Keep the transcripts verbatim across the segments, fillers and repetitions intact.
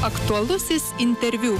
Aktualusis interviu.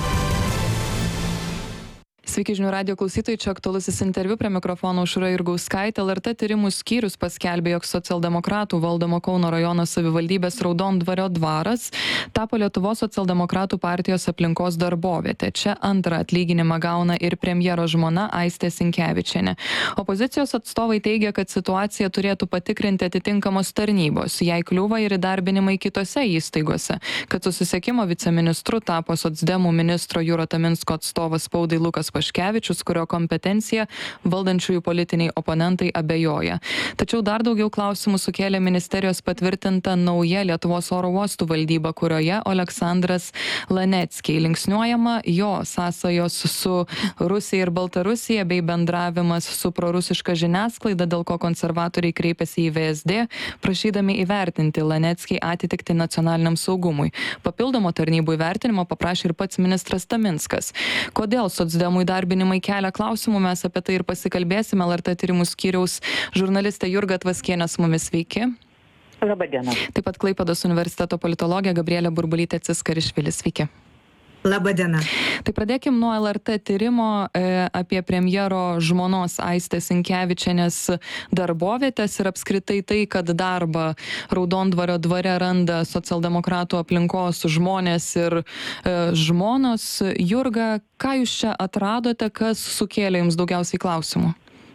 Sveiki žinių radijo klausytojai, čia aktualusis interviu, prie mikrofono Aušra Jurgauskaitė. L R T tyrimų skyrius paskelbė, jog socialdemokratų valdomo Kauno rajono savivaldybės Raudondvario dvaras tapo Lietuvos socialdemokratų partijos aplinkos darbovietė. Čia antrą atlyginimą gauna ir premjero žmona Aistė Sinkevičienė. Opozicijos atstovai teigia, kad situaciją turėtų patikrinti atitinkamos tarnybos, jei kliūva ir įdarbinimai kitose įstaigose, kad susisiekimo viceministru tapo socdemų ministro Juro Taminsko atstovas spaudai Lukas Paškevičius, kurio kompetencija valdančiųjų politiniai oponentai abejoja. Tačiau dar daugiau klausimų sukėlė ministerijos patvirtinta nauja Lietuvos oro uostų valdyba, kurioje Oleksandras Laneckiai. Linksniuojama jo sąsajos su Rusija ir Baltarusija bei bendravimas su prorusiška žiniasklaida, dėl ko konservatoriai kreipėsi į V S D, prašydami įvertinti Laneckiai atitikti nacionaliniam saugumui. Papildomo tarnybų įvertinimo paprašė ir pats ministras Taminskas. Kodėl socdemų įdarbinimai kelia klausimų, mes apie tai ir pasikalbėsime. L R T tyrimų skyriaus žurnalistė Jurga Tvaskienė su mumis, sveiki. Labadiena. Taip pat Klaipėdos universiteto politologė Gabrielė Burbulytė Ciskarišvilis, sveiki. Labadiena. Tai pradėkim nuo L R T tyrimo e, apie premjero žmonos Aistės Sinkevičienės darbovietės ir apskritai tai, kad darbą Raudondvario dvare randa socialdemokratų aplinkos žmonės ir e, žmonos. Jurga, ką jūs čia atradote, kas sukėlė jums daugiausiai klausimų?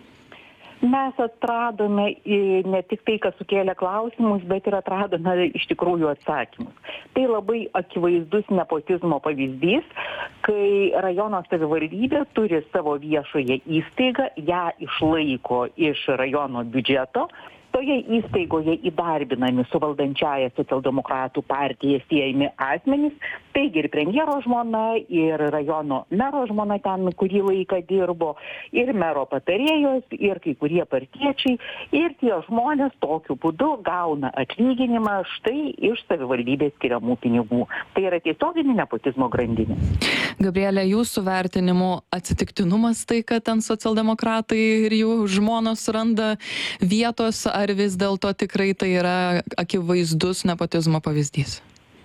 Mes atradome ne tik tai, kas sukėlė klausimus, bet ir atradome iš tikrųjų atsakymus. Tai labai akivaizdus nepotizmo pavyzdys, kai rajono savivaldybė turi savo viešoje įstaigą, ją išlaiko iš rajono biudžeto. Toje įstaigoje įdarbinami su valdančiaja socialdemokratų partija siejami asmenys, taigi ir premjero žmona, ir rajono mero žmona ten kurį laiką dirbo, ir mero patarėjos, ir kai kurie partiečiai, ir tie žmonės tokiu būdu gauna atlyginimą štai iš savivaldybės skiriamų pinigų. Tai yra tiesioginė nepotizmo grandinė. Gabrielė, jūsų vertinimu atsitiktinumas tai, kad ten socialdemokratai ir jų žmonos randa vietos, ar vis dėlto tikrai tai yra akivaizdus nepotizmo pavyzdys?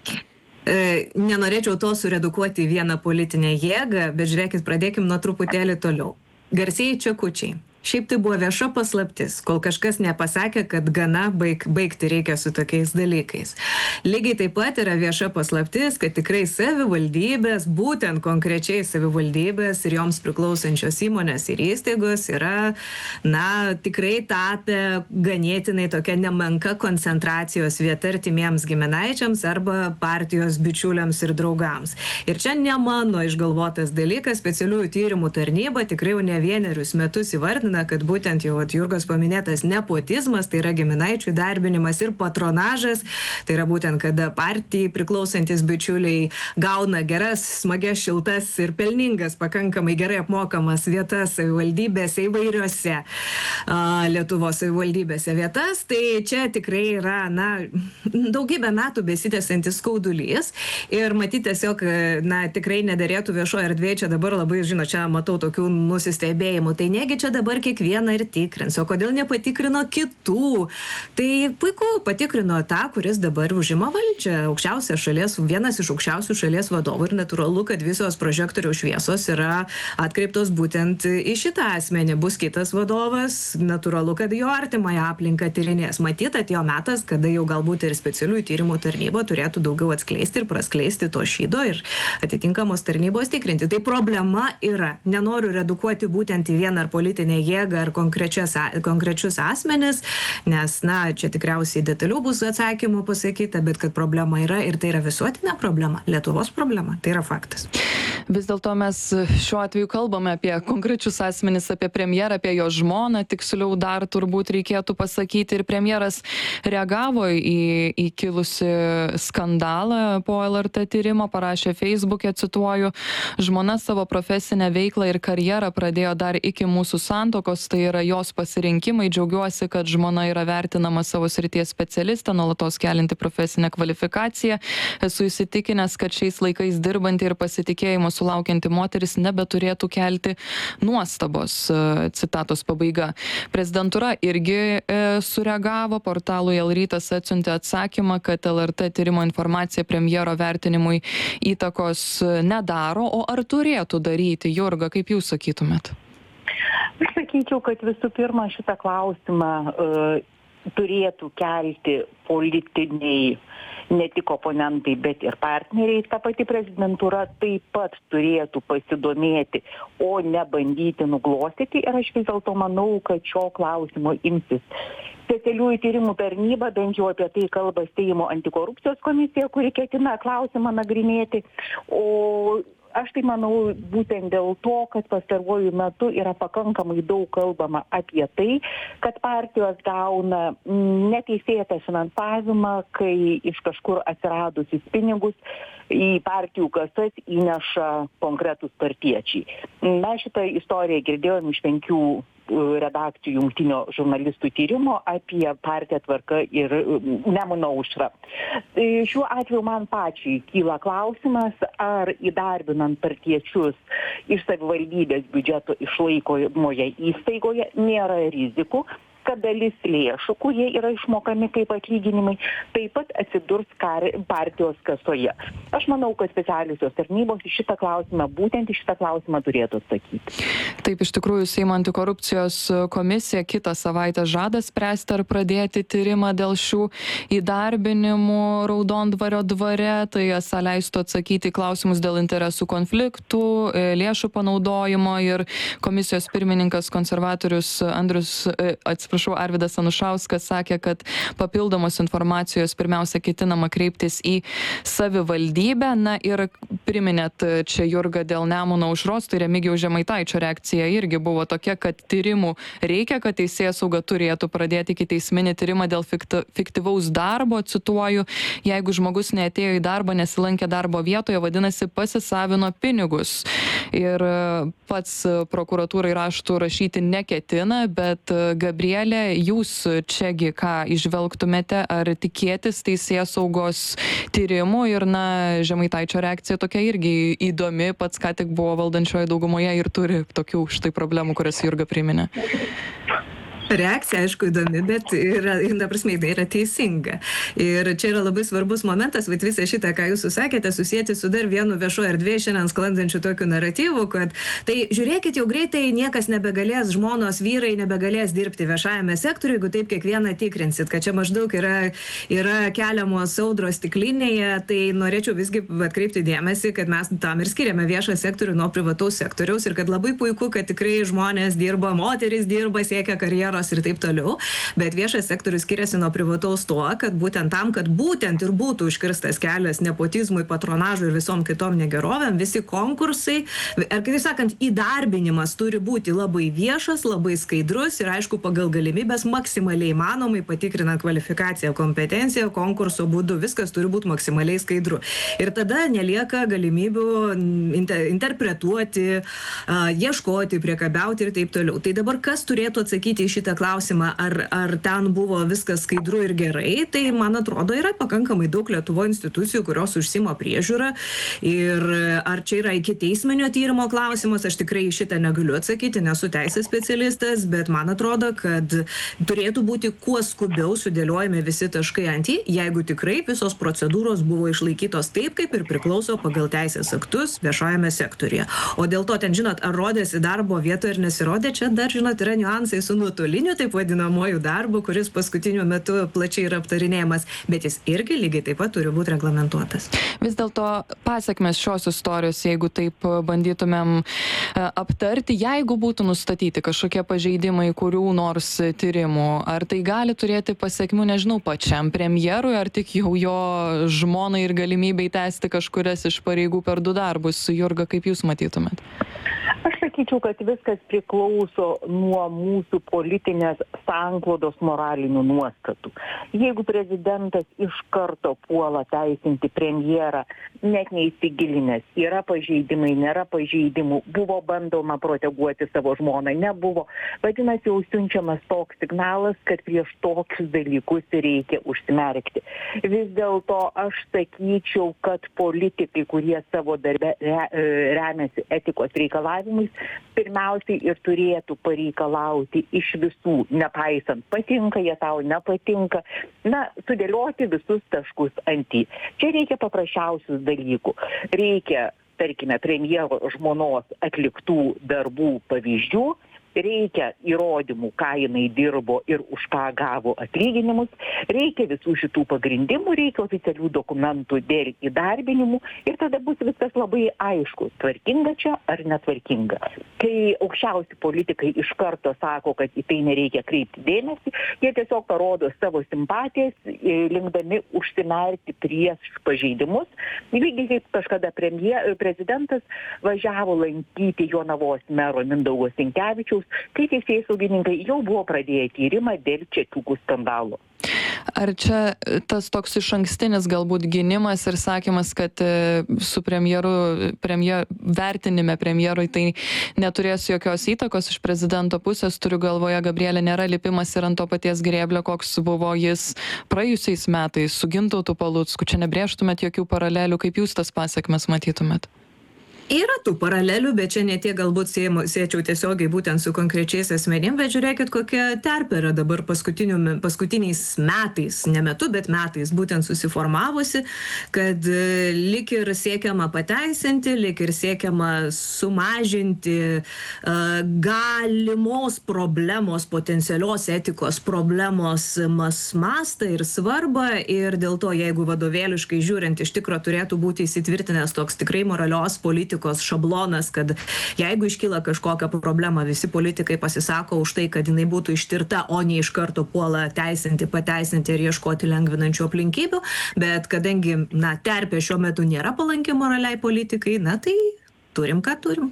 E, nenorėčiau to suredukuoti į vieną politinę jėgą, bet žiūrėkit, pradėkim nuo truputėlį toliau. Garsieji čekučiai. Šiaip tai buvo vieša paslaptis, kol kažkas nepasakė, kad gana baig, baigti reikia su tokiais dalykais. Lygiai taip pat yra vieša paslaptis, kad tikrai savivaldybės, būtent konkrečiai savivaldybės ir joms priklausančios įmonės ir įstaigos yra, na, tikrai tapę ganėtinai tokia nemenka koncentracijos vieta artimiems giminaičiams arba partijos bičiuliams ir draugams. Ir čia ne mano išgalvotas dalykas, specialiųjų tyrimų tarnyba tikrai jau ne vienerius metus įvardina, kad būtent jau Jurgos paminėtas nepotizmas, tai yra giminaičių įdarbinimas ir patronažas, tai yra būtent, kada partijai priklausantis bičiuliai gauna geras, smagias, šiltas ir pelningas, pakankamai gerai apmokamas vietas savivaldybėse įvairiose a, Lietuvos savivaldybėse vietas, tai čia tikrai yra, na, daugybę metų besitęsiantis skaudulys ir matyti tiesiog, na, tikrai nederėtų viešoje erdvėje, čia dabar labai, žinot, čia matau tokių nusistebėjimų, tai negi čia dabar kiekvieną ir tikrins, o kodėl nepatikrino kitų? Tai puiku, patikrino tą, kuris dabar užima valdžią, aukščiausia šalies, vienas iš aukščiausių šalies vadovų ir natūralu, kad visos prožektorių šviesos yra atkreiptos būtent į šitą asmenį. Bus kitas vadovas, natūralu, kad jo artimąją aplinką tyrinės. Matyt, atėjo metas, kada jau galbūt ir specialiųjų tyrimų tarnyba turėtų daugiau atskleisti ir praskleisti to šydo ir atitinkamos tarnybos tikrinti. Tai problema yra. Nenoriu redukuoti būtent į vieną ar politinę jėgą ar konkrečius asmenis, nes, na, čia tikriausiai detalių bus atsakymų pasakyta, bet kad problema yra ir tai yra visuotinė problema, Lietuvos problema, tai yra faktas. Vis dėlto mes šiuo atveju kalbame apie konkrečius asmenis, apie premjerą, apie jo žmoną, tiksliau dar turbūt reikėtų pasakyti, ir premjeras reagavo į, į kilusi skandalą po L R T tyrimo, parašė Facebook'e, cituoju, žmona savo profesinę veiklą ir karjerą pradėjo dar iki mūsų santuokos, tai yra jos pasirinkimai, džiaugiuosi, kad žmona yra vertinama savo srities specialistė, nuolatos kelinti profesinę kvalifikaciją, esu įsitikinęs, kad šiais laikais dirbanti ir pasitikėjimo sulaukianti moteris nebeturėtų kelti nuostabos. Citatos pabaiga. Prezidentūra irgi e, sureagavo, portalui El Rytas atsiuntė atsakymą, kad L R T tyrimo informacija premjero vertinimui įtakos nedaro, o ar turėtų daryti? Jurga, kaip jūs sakytumėt? Aš sakyčiau, kad visų pirma šitą klausimą uh, turėtų kelti politiniai ne tik oponentai, bet ir partneriai. Ta pati prezidentūra taip pat turėtų pasidomėti, o ne bandyti nuglostyti. Ir aš vis dėlto manau, kad šio klausimo imsis specialiųjų tyrimų tarnyba, bent jau apie tai kalba Seimo antikorupcijos komisija, kuri ketina klausimą nagrinėti. O aš tai manau būtent dėl to, kad pastaruoju metu yra pakankamai daug kalbama apie tai, kad partijos gauna neteisėtą finansavimą, kai iš kažkur atsiradusius pinigus į partijų kasas įneša konkretūs partiečiai. Mes šitą istoriją girdėjom iš penkių redakcijų jungtinio žurnalistų tyrimo apie partiją Tvarka ir Nemuno aušrą. Šiuo atveju man pačiai kyla klausimas, ar įdarbinant partiečius iš savivaldybės biudžeto išlaikomoje įstaigoje nėra rizikų, kad dalis lėšų, kurie yra išmokami kaip atlyginimai, taip pat atsidurs kar, partijos kasoje. Aš manau, kad specialiosios tarnybos į šitą klausimą, būtent į šitą klausimą turėtų atsakyti. Taip, iš tikrųjų, Seimo antikorupcijos komisija kitą savaitę žada spręsti ar pradėti tyrimą dėl šių įdarbinimų Raudondvario dvare. Tai esą leistų atsakyti į klausimus dėl interesų konfliktų, lėšų panaudojimo, ir komisijos pirmininkas konservatorius Andrius, atsiprašau, Arvydas Anušauskas sakė, kad papildomos informacijos pirmiausia ketinama kreiptis į savivaldybę. Na ir priminėt čia, Jurga, dėl Nemuno aušros, tai Remigijaus Žemaitaičio reakcija irgi buvo tokia, kad tyrimų reikia, kad teisėsauga turėtų pradėti ikiteisminį tyrimą dėl fikti, fiktyvaus darbo, cituoju, jeigu žmogus neatėjo į darbą, nesilankė darbo vietoje, vadinasi, pasisavino pinigus. Ir pats prokuratūrai raštų rašyti neketina, bet Gabrielė, jūs čiagi ką įžvelgtumėte, ar tikėtis teisėsaugos tyrimų? Ir na, Žemaitaičio reakcija tokia irgi įdomi, pats ką tik buvo valdančioje daugumoje ir turi tokių štai problemų, kurias Jurga priminė. Reakcija, aišku, įdomi, bet yra, ta prasme, tai yra teisinga. Ir čia yra labai svarbus momentas, bet visą šitą, ką jūs susakėte, susijęti su dar vienu viešo erdvėje šiandien sklandančiu tokiu naratyvu, kad tai žiūrėkit, jau greitai niekas nebegalės, žmonos, vyrai nebegalės dirbti viešajame sektoriuje, jeigu taip kiekvieną tikrinsit, kad čia maždaug yra, yra keliamos audros stiklinėje, tai norėčiau visgi atkreipti dėmesį, kad mes tam ir skiriame viešą sektorių nuo privataus sektoriaus ir kad labai puiku, kad tikrai žmonės dirba, moteris dirba, siekia karjeros ir taip toliau, bet viešas sektorius skiriasi nuo privataus tuo, kad būtent tam, kad būtent ir būtų užkirstas kelias nepotizmui, patronažui ir visom kitom negerovėm, visi konkursai, ar kitaip sakant, įdarbinimas turi būti labai viešas, labai skaidrus ir aišku pagal galimybės maksimaliai įmanomai patikrinant kvalifikaciją, kompetenciją, konkurso būdu, viskas turi būti maksimaliai skaidru. Ir tada nelieka galimybių inter interpretuoti, uh, ieškoti, priekabiauti ir taip toliau. Tai dabar kas turėtų atsakyti į šitą klausimą, ar, ar ten buvo viskas skaidru ir gerai, tai man atrodo yra pakankamai daug Lietuvoje institucijų, kurios užsima priežiūrą ir ar čia yra iki teisminio tyrimo klausimas, aš tikrai šitą negaliu atsakyti, nesu teisės specialistas, bet man atrodo, kad turėtų būti kuo skubiau sudėliojami visi taškai ant į, jeigu tikrai visos procedūros buvo išlaikytos taip, kaip ir priklauso pagal teisės aktus viešajame sektoriuje. O dėl to ten, žinot, ar rodėsi darbo vietoje ir nesirodė, čia dar, žinot, yra niuansai su nuotoliniu taip vadinamuoju darbu, kuris paskutiniu metu plačiai yra aptarinėjamas, bet jis irgi lygiai taip pat turi būti reglamentuotas. Vis dėlto pasekmės šios istorijos, jeigu taip bandytumėm aptarti, jeigu būtų nustatyti kažkokie pažeidimai, kurių nors tyrimų, ar tai gali turėti pasekmių, nežinau, pačiam premjerui, ar tik jau jo žmonai ir galimybei tęsti kažkurias iš pareigų per du darbus? Jurga, kaip jūs matytumėt? Aš sakyčiau, kad viskas priklauso nuo mūsų politinės sanklodos moralinių nuostatų. Jeigu prezidentas iš karto puola teisinti premjerą, net neįsigilinęs, yra pažeidimai, nėra pažeidimų, buvo bandoma proteguoti savo žmoną, nebuvo. Vadinasi, jau siunčiamas toks signalas, kad prieš tokius dalykus reikia užsimerkti. Vis dėlto aš sakyčiau, kad politikai, kurie savo darbe remiasi etikos reikalavimais, pirmiausiai ir turėtų pareikalauti iš visų, nepaisant patinka, jie tau nepatinka, na, sudėlioti visus taškus ant į. Čia reikia paprasčiausius dalykų. Reikia, tarkime, premjero žmonos atliktų darbų pavyzdžių, reikia įrodymų, ką jinai dirbo ir už ką gavo atlyginimus, reikia visų šitų pagrindimų, reikia oficialių dokumentų dėl įdarbinimų ir tada bus viskas labai aišku, tvarkinga čia ar netvarkinga. Kai aukščiausi politikai iš karto sako, kad į tai nereikia kreipti dėmesį, jie tiesiog parodo savo simpatijas, linkdami užsimerkti prieš pažeidimus. Lygiai kaip kažkada premjer, prezidentas važiavo lankyti Jonavos mero Mindaugo Sinkevičiaus, kai teisėsaugininkai jau buvo pradėję tyrimą dėl čekiukų skandalo. Ar čia tas toks išankstinis galbūt gynimas ir sakymas, kad su premjeru, premjer, vertinime premjerui tai neturės jokios įtakos iš prezidento pusės, turiu galvoje, Gabrielė, nėra lipimas ir ant to paties grėblio, koks buvo jis praėjusiais metais su Gintautu Palucku, čia nebrėžtumėt jokių paralelių, kaip jūs tas pasekmes matytumėt? Yra tų paralelių, bet čia ne tiek galbūt siečiau tiesiogiai būtent su konkrečiais asmenim, bet žiūrėkit, kokia terpė yra dabar paskutiniais metais, ne metu, bet metais būtent susiformavusi, kad lik ir siekiama pateisinti, lik ir siekiama sumažinti uh, galimos problemos, potencialios etikos problemos mastą ir svarbą ir dėl to, jeigu vadovėliškai žiūrint, iš tikro turėtų būti įsitvirtinęs toks tikrai moralios politikos šablonas, kad jeigu iškyla kažkokia problema, visi politikai pasisako už tai, kad jinai būtų ištirta, o ne iš karto puola teisinti, pateisinti ir ieškoti lengvinančių aplinkybių, bet kadangi, na, terpė šiuo metu nėra palanki moraliai politikai, na, tai turim, ką turim.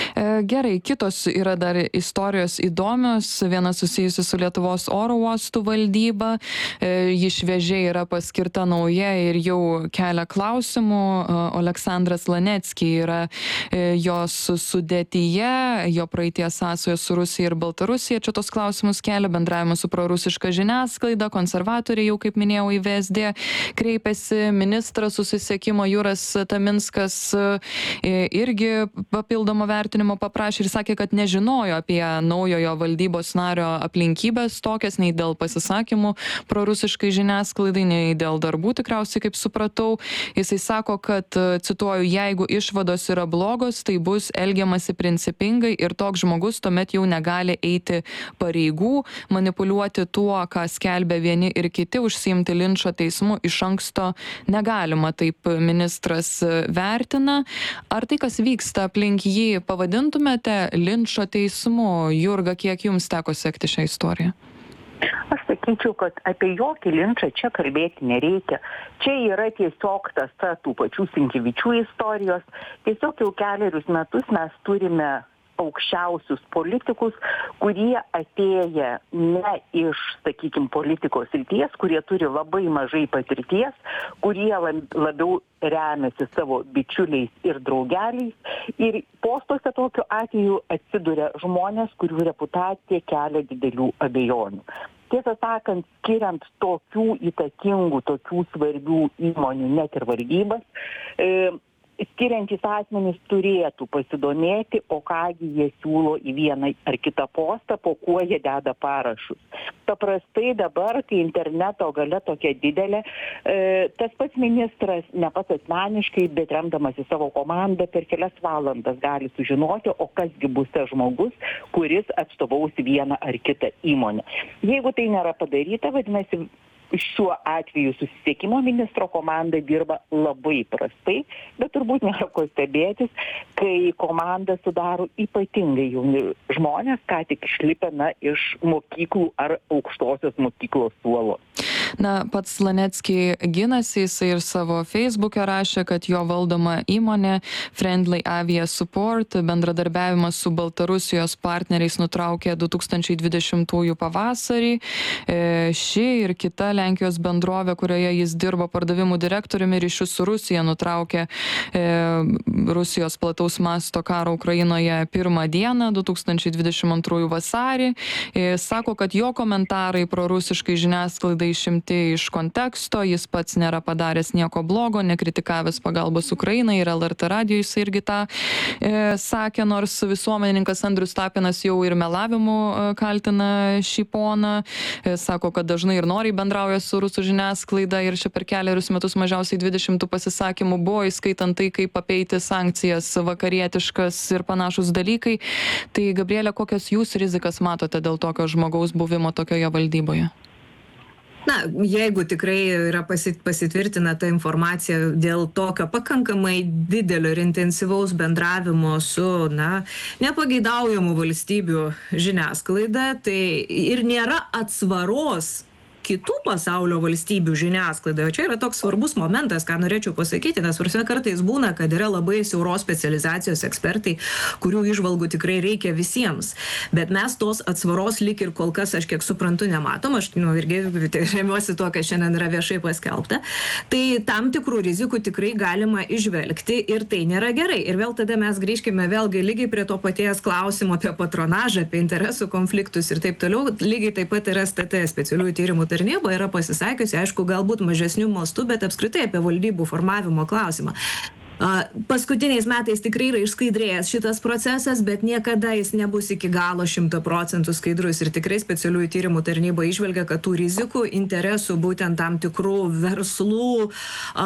Gerai, kitos yra dar istorijos įdomios, viena susijusi su Lietuvos oro uostų valdyba, ji šviežiai yra paskirta nauja ir jau kelia klausimų, Oleksandras Lanecki yra jos sudėtyje, jo praeities sąsajos su Rusija ir Baltarusija, čia tos klausimus kelia, bendravimas su prorusiška žiniasklaida, konservatoriai jau, kaip minėjau, į V S D kreipėsi, ministras susisiekimo Juras Taminskas irgi papildomo vertinimo paprašė ir sakė, kad nežinojo apie naujojo valdybos nario aplinkybės tokias, nei dėl pasisakymų prorusiškai žiniasklaidai, nei dėl darbų, tikriausiai, kaip supratau. Jisai sako, kad, cituoju, jeigu išvados yra blogos, tai bus elgiamasi principingai ir toks žmogus tuomet jau negali eiti pareigų, manipuliuoti tuo, ką skelbia vieni ir kiti, užsiimti linčo teismu iš anksto negalima, taip ministras vertina. Ar tai, kas vyksta aplink jį, pavadintumėte linčo teismu? Jurga, kiek jums teko sekti šią istoriją? Aš sakyčiau, kad apie jokį linčą čia kalbėti nereikia. Čia yra tiesiog tąsa tų pačių Sinkevičių istorijos. Tiesiog jau keliarius metus mes turime aukščiausius politikus, kurie atėję ne iš, sakykime, politikos srities, kurie turi labai mažai patirties, kurie labiau remiasi savo bičiuliais ir draugeliais. Ir postuose tokiu atveju atsiduria žmonės, kurių reputacija kelia didelių abejonių. Tiesą sakant, skiriant tokių įtakingų, tokių svarbių įmonių, net ir valdybas, e, skiriantys asmenys turėtų pasidomėti, o kągi jie siūlo į vieną ar kitą postą, po kuo jie deda parašus. Paprastai dabar, kai interneto galia tokia didelė, e, tas pats ministras, ne pats asmeniškai, bet remdamas į savo komandą, per kelias valandas gali sužinoti, o kasgi bus tas žmogus, kuris atstovaus vieną ar kitą įmonę. Jeigu tai nėra padaryta, vadinasi, šiuo atveju susisiekimo ministro komanda dirba labai prastai, bet turbūt nėra ko stebėtis, kai komandą sudaro ypatingai jauni žmonės, ką tik išlipę na, iš mokyklų ar aukštosios mokyklos suolo. Na, pats Lanecki ginasi, jisai ir savo Facebook'e rašė, kad jo valdoma įmonė Friendly Avia Support bendradarbiavimas su Baltarusijos partneriais nutraukė du tūkstančiai dvidešimtųjų pavasarį. E, ši ir kita Lenkijos bendrovė, kurioje jis dirbo pardavimų direktoriumi, ryšius su Rusija nutraukė e, Rusijos plataus masto karo Ukrainoje pirmą dieną, du tūkstančiai dvidešimt antrųjų vasarį. E, sako, kad jo komentarai prorusiškai žiniasklaidai išimti iš konteksto, jis pats nėra padaręs nieko blogo, nekritikavęs pagalbos Ukrainai ir L R T radijo jis irgi tą e, sakė, nors visuomenininkas Andrius Tapinas jau ir melavimu e, kaltina šį poną, e, sako, kad dažnai ir noriai bendrauja su rusų žiniasklaida ir čia per keliarius metus mažiausiai dvidešimt pasisakymų buvo, įskaitant tai, kaip apeiti sankcijas vakarietiškas ir panašus dalykai. Tai Gabrielė, kokias jūs rizikas matote dėl tokio žmogaus buvimo tokioje valdyboje? Na, jeigu tikrai yra pasit, pasitvirtina ta informacija dėl tokio pakankamai didelio ir intensyvaus bendravimo su, na, nepageidaujamų valstybių žiniasklaida, tai ir nėra atsvaros kitų pasaulio valstybių žiniasklaidoje. Čia yra toks svarbus momentas, ką norėčiau pasakyti, nes prasme kartais būna, kad yra labai siauros specializacijos ekspertai, kurių įžvalgų tikrai reikia visiems. Bet mes tos atsvaros lyg ir kol kas, aš kiek suprantu, nematom. Aš nu, irgi remiuosi tuo, kad šiandien yra viešai paskelbta. Tai tam tikrų rizikų tikrai galima išvelgti ir tai nėra gerai. Ir vėl tada mes grįžkime vėlgi lygiai prie to paties klausimo apie patronažą, apie interesų konfliktus ir taip toliau. Lygiai taip pat yra S T T, specialiųjų tyrimų tarnyba, yra pasisakiusi, aišku, galbūt mažesnių mastų, bet apskritai apie valdybų formavimo klausimą. Paskutiniais metais tikrai yra išskaidrėjęs šitas procesas, bet niekada jis nebus iki galo šimto procentų skaidrus ir tikrai specialiųjų tyrimų tarnyba išvelgia, kad tų rizikų, interesų, būtent tam tikrų verslų a,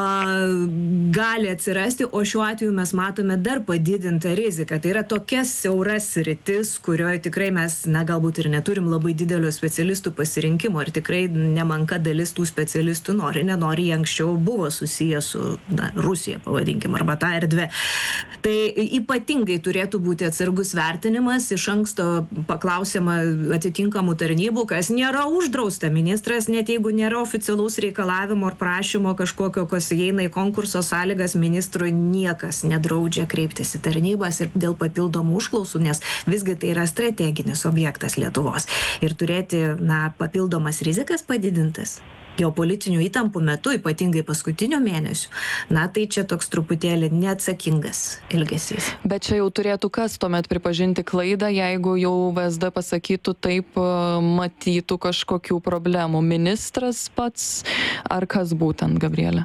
gali atsirasti, o šiuo atveju mes matome dar padidintą riziką. Tai yra tokia siaura sritis, kurioje tikrai mes, na, galbūt ir neturim labai didelio specialistų pasirinkimo ir tikrai nemanka dalis tų specialistų nori, nenori, jie anksčiau buvo susiję su, na, Rusija, pavadinkim, arba tą erdvę. Tai ypatingai turėtų būti atsargus vertinimas, iš anksto paklausiama atitinkamų tarnybų, kas nėra uždrausta. Ministras, net jeigu nėra oficialaus reikalavimo ar prašymo kažkokio, kas įeina į konkurso sąlygas, ministrui niekas nedraudžia kreiptis į tarnybas ir dėl papildomų užklausų, nes visgi tai yra strateginis objektas Lietuvos. Ir turėti, na, papildomas rizikas padidintas geopolitinių įtampų metu, ypatingai paskutinių mėnesių, na tai čia toks truputėlį neatsakingas elgesys. Bet čia jau turėtų kas tuomet pripažinti klaidą, jeigu jau V S D pasakytų taip, matytų kažkokių problemų. Ministras pats ar kas būtent, Gabrielė?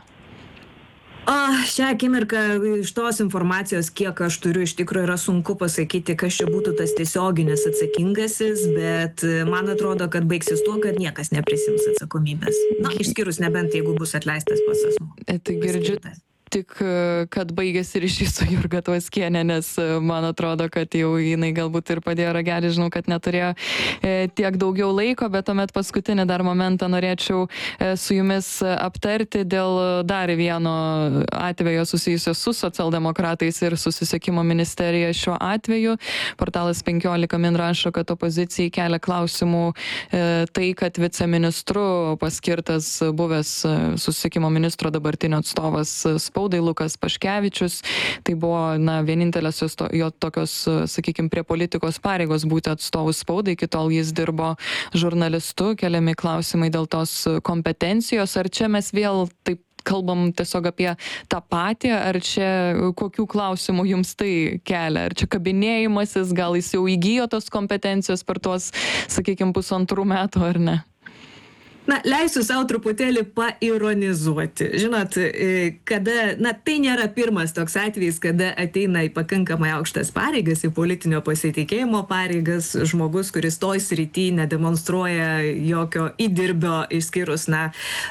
A, šią akimirką iš tos informacijos, kiek aš turiu, iš tikrųjų yra sunku pasakyti, kas čia būtų tas tiesioginis atsakingasis, bet man atrodo, kad baigsis tuo, kad niekas neprisims atsakomybės. Na, išskyrus nebent, jeigu bus atleistas pats asmuo. Tai girdžiu tik, kad baigėsi ryšys su Jurga Tvaskienė, nes man atrodo, kad jau jinai galbūt ir padėjo ragelį, žinau, kad neturėjo e, tiek daugiau laiko, bet tuomet paskutinį dar momentą norėčiau e, su jumis aptarti dėl dar vieno atvejo susijusio su socialdemokratais ir susisiekimo ministerija šiuo atveju. Portalas penkiolika min rašo, kad opozicijai kelia klausimų e, tai, kad viceministru paskirtas buvęs susisiekimo ministro dabartinio atstovas spaudai Lukas Paškevičius. Tai buvo, na, vienintelės jo, jo tokios, sakykime, prie politikos pareigos būti atstovų spaudai. Iki tol jis dirbo žurnalistu, keliami klausimai dėl tos kompetencijos. Ar čia mes vėl taip kalbam tiesiog apie tą patį, ar čia kokių klausimų jums tai kelia? Ar čia kabinėjimasis, gal jis jau įgijo tos kompetencijos per tuos, sakykime, pusantrų metų, ar ne? Na, leisiu savo truputėlį paironizuoti. Žinot, kada, na, tai nėra pirmas toks atvejis, kada ateina į pakankamai aukštas pareigas, į politinio pasitikėjimo pareigas, žmogus, kuris toj srity nedemonstruoja jokio įdirbio, išskyrus, na,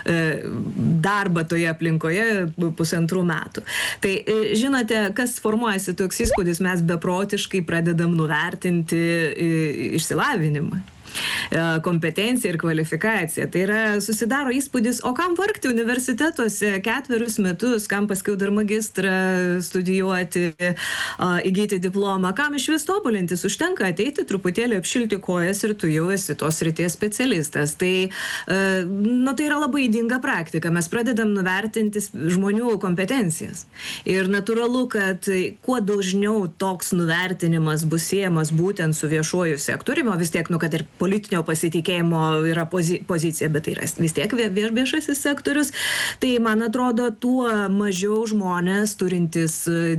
darbą toje aplinkoje pusantrų metų. Tai, žinote, kas formuojasi toks įspūdis, mes beprotiškai pradedam nuvertinti išsilavinimą. kompetencija ir kvalifikacija. Tai yra, susidaro įspūdis, o kam vargti universitetuose ketverius metus, kam paskiau dar magistrą studijuoti, įgyti diplomą, kam iš vis tobulintis, užtenka ateiti truputėlį apšilti kojas ir tu jau esi tos srities specialistas. Tai, nu, tai yra labai ydinga praktika. Mes pradedam nuvertinti žmonių kompetencijas. Ir natūralu, kad kuo dažniau toks nuvertinimas bus siejamas būtent su viešuoju sektoriumi, o vis tiek, nu, kad ir politinio pasitikėjimo yra pozi pozicija, bet tai yra vis tiek viešasis sektorius, tai man atrodo, tuo mažiau žmonės turintys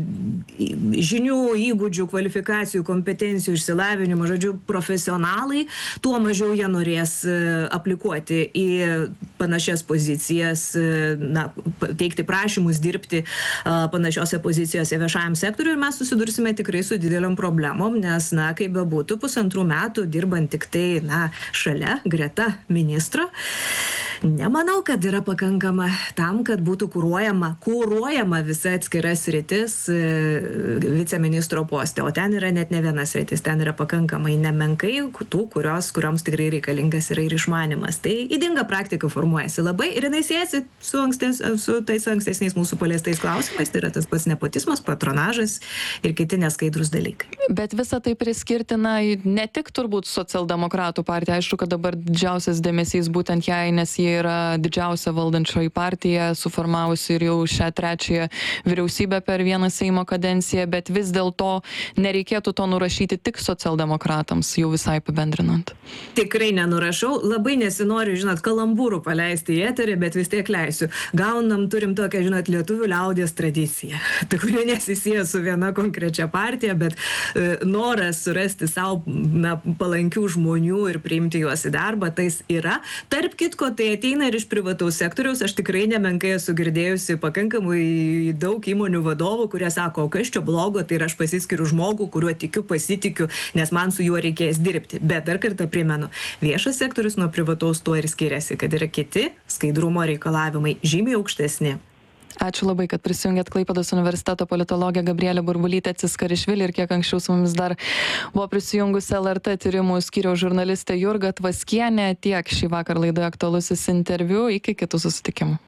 žinių, įgūdžių, kvalifikacijų, kompetencijų, išsilavinimo, žodžiu, profesionalai, tuo mažiau jie norės aplikuoti į panašias pozicijas, na, teikti prašymus dirbti panašiose pozicijose viešajam sektoriui ir mes susidursime tikrai su dideliam problemom, nes, na, kaip bebūtų, pusantrų metų dirbant tik tai, na, šalia, greta ministro, nemanau, kad yra pakankama tam, kad būtų kuruojama, kuruojama visa atskira sritis viceministro poste, o ten yra net ne vienas sritis, ten yra pakankamai nemenkai tų, kurios, kurioms tikrai reikalingas yra ir išmanimas. Tai ydinga praktika formuojasi labai ir jinai siejasi su, ankstės, su tais ankstesniais mūsų paliestais klausimais, tai yra tas pats nepotizmas, patronažas ir kiti neskaidrus dalykai. Bet visą tai priskirtina ne tik turbūt socialdemokratų partija, aišku, kad dabar didžiausias dėmesys būtent jai, nes jie yra didžiausia valdančioji partija, suformavusi ir jau šią trečiąją vyriausybę per vieną Seimo kadenciją, bet vis dėlto nereikėtų to nurašyti tik socialdemokratams, jau visai apibendrinant. Tikrai nenurašau, labai nesinoriu, žinot, kalambūrų paleisti į eterį, bet vis tiek leisiu. Gaunam, turim tokią, žinot, lietuvių liaudies tradiciją, tai kuri nesisieja su viena konkrečia partija, bet e, noras surasti savo na, palankių žmonių ir priimti juos į darbą, tais yra. Tarp kitko, tai ateina ir iš privataus sektoriaus, aš tikrai nemenkai esu girdėjusi pakankamai daug įmonių vadovų, kurie sako, o kas čia blogo, tai aš pasiskiriu žmogų, kuriuo tikiu, pasitikiu, nes man su juo reikės dirbti. Bet dar kartą primenu, viešas sektorius nuo privataus tuo ir skiriasi, kad yra kiti skaidrumo reikalavimai žymiai aukštesni. Ačiū labai, kad prisijungėt Klaipėdos universiteto politologė Gabrielė Burbulytė Ciskarišvili ir kiek anksčiau su mumis dar buvo prisijungusi L R T tyrimų skyriaus žurnalistė Jurga Tvaskienė. Tiek šį vakar laidoje aktualusis interviu. Iki kitų susitikimų.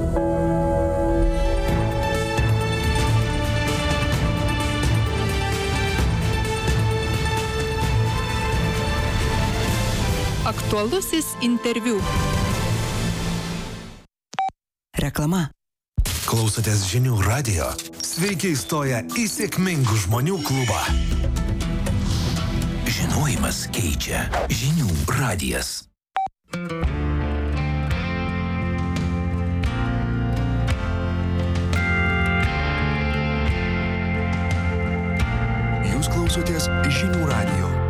Aktualusis interviu. Reklama. Klausotės Žinių radijo? Sveiki įstoję į sėkmingų žmonių klubą. Žinojimas keičia. Žinių radijas. Jūs klausotės Žinių radijo.